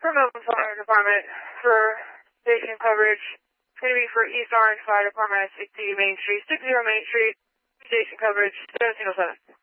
for Melbourne Fire Department for station coverage. It's going to be for East Orange Fire Department at 60 Main Street, 60 Main Street, station coverage, 707.